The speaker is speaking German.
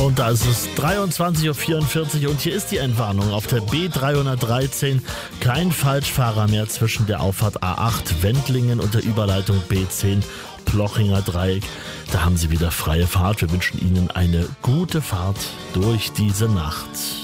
Und da ist es 23.44 Uhr und hier ist die Entwarnung auf der B313. Kein Falschfahrer mehr zwischen der Auffahrt A8 Wendlingen und der Überleitung B10 Plochinger Dreieck. Da haben Sie wieder freie Fahrt. Wir wünschen Ihnen eine gute Fahrt durch diese Nacht.